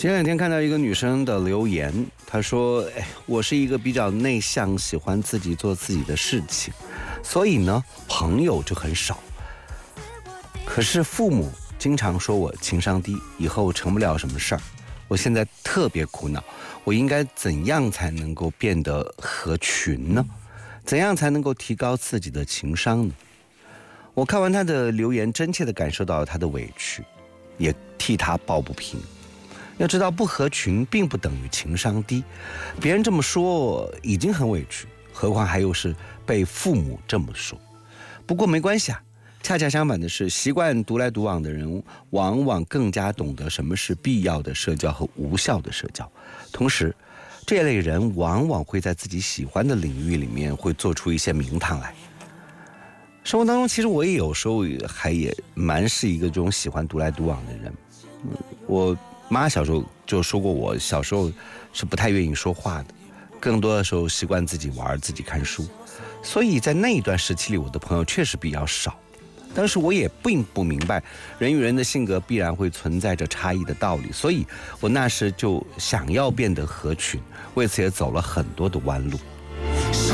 前两天看到一个女生的留言，她说：“我是一个比较内向，喜欢自己做自己的事情，所以呢，朋友就很少。可是父母经常说我情商低，以后成不了什么事儿。我现在特别苦恼，我应该怎样才能够变得合群呢？怎样才能够提高自己的情商呢？”我看完她的留言，真切地感受到了她的委屈，也替她抱不平。要知道，不合群并不等于情商低，别人这么说已经很委屈，何况还有是被父母这么说。不过没关系啊，恰恰相反的是，习惯独来独往的人往往更加懂得什么是必要的社交和无效的社交。同时，这类人往往会在自己喜欢的领域里面会做出一些名堂来。生活当中，其实我也有时候也蛮是一个这种喜欢独来独往的人。我妈小时候就说过，我小时候是不太愿意说话的，更多的时候习惯自己玩，自己看书。所以在那一段时期里，我的朋友确实比较少。但是我也并不明白人与人的性格必然会存在着差异的道理，所以我那时就想要变得合群，为此也走了很多的弯路。